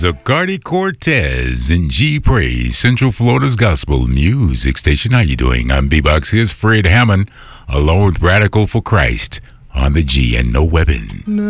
Zacardi Cortez and G Praise, Central Florida's gospel music station. How you doing? I'm B-Box. Here's Fred Hammond, along with Radical for Christ on the G and No Weapon.